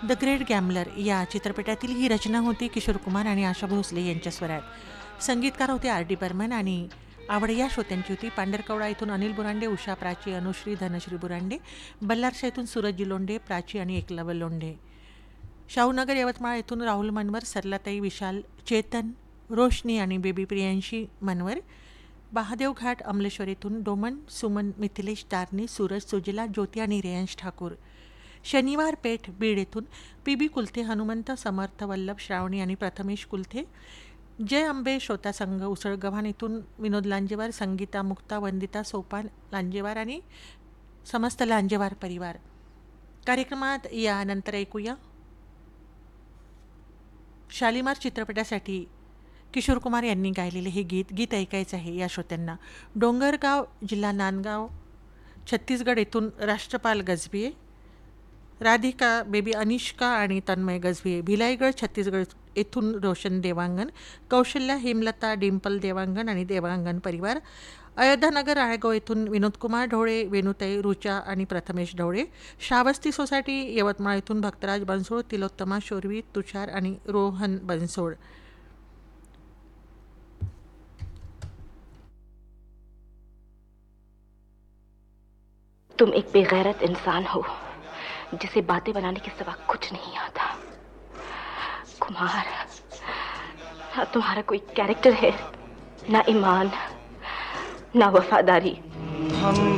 The great गॅमलर या चित्रपटातील ही रचना होती किशोर कुमार आणि आशा भोसले यांच्या स्वरात. संगीतकार होते आर डी बर्मन आणि आवड या श्रोत्यांची होती. पांढरकवडा येथून अनिल बुरांडे, उषा प्राची, अनुश्री, धनश्री बुरांडे, बल्लारशा येथून सूरज लोंढे, प्राची आणि एकलव्य लोंढे, शाहूनगर यवतमाळ येथून राहुल मनवर, सरलाताई, विशाल, चेतन, रोशनी आणि बेबी प्रियांशी मनवर, महादेव घाट अमलेश्वर येथून डोमन, सुमन, मिथिलेश, तारणी, सूरज, सुजिला, ज्योती आणि रेयांश ठाकूर, शनिवार पेठ बीड येथून पी बी कुलथे, हनुमंत, समर्थ, वल्लभ, श्रावणी आणि प्रथमेश कुलथे, जय अंबे श्रोता संघ उसळगव्हाण येथून विनोद लांजेवार, संगीता, मुक्ता, वंदिता, सोपान लांजेवार आणि समस्त लांजेवार परिवार. कार्यक्रमात यानंतर ऐकूया शालिमार चित्रपटासाठी किशोर कुमार यांनी गायलेले हे गीत ऐकायचं आहे या श्रोत्यांना. डोंगरगाव, जिल्हा नांदगाव, छत्तीसगड येथून राष्ट्रपाल गजबिये, राधिका, बेबी अनिष्का आणि तन्मय गजबिये, भिलाईगड छत्तीसगड येथून रोशन देवांगन, कौशल्या, हेमलता, डिंपल देवांगन आणि देवांगन परिवार, अयोध्यानगर राळेगाव येथून विनोदकुमार ढवळे, वेणुताई, रुचा आणि प्रथमेश ढवळे, श्रावस्ती सोसायटी यवतमाळ येथून भक्तराज बनसोड, तिलोत्तमा, शोरवी, तुषार आणि रोहन बनसोड. तुम एक बेगैरत इंसान हो जिसे बातें बनाने के सिवा कुछ नहीं आता. कुमार, ना तुम्हारा कोई कैरेक्टर है, ना ईमान, ना वफादारी.